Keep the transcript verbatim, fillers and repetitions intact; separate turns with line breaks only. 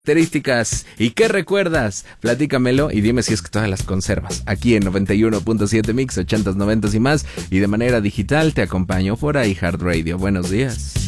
características y qué recuerdas, platícamelo y dime si es que todas las conservas. Aquí en noventa y uno punto siete Mix, ochentas, noventas y más, y de manera digital te acompaño por iHeartRadio. Buenos días.